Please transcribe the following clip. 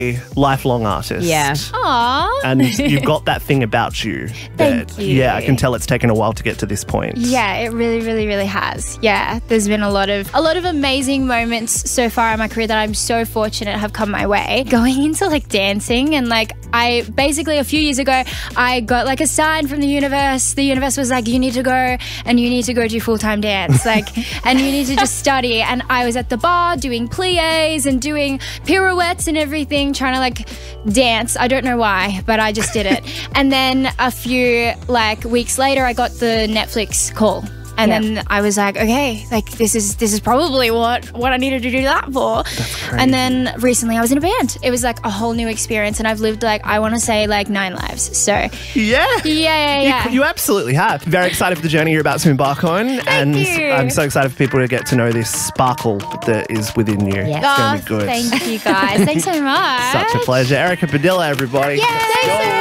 lifelong artist. Yeah. Aww. And you've got that thing about you. Thank you. Yeah, I can tell it's taken a while to get to this point. Yeah, it really, really, really has. Yeah, there's been a lot of amazing moments so far in my career that I'm so fortunate have come my way. Going into like dancing and like I basically a few years ago I got like a sign from the universe. The universe was like, you need to go and you need to go do full-time dance, like, and you need to just study. And I was at the bar doing plies and doing pirouettes and everything, trying to like dance. I don't know why, but I just did it. And then a few like weeks later, I got the Netflix call. And then I was like, okay, like this is probably what I needed to do that for. That's crazy. And then recently I was in a band. It was like a whole new experience, and I've lived like I want to say like 9 lives. So yeah. You absolutely have. Very excited for the journey you're about to embark on. Thank you. I'm so excited for people to get to know this sparkle that is within you. Yes. It's going to be good. Thank you guys. Thanks so much. Such a pleasure. Erica Padilla, everybody. Yay. Thanks so much.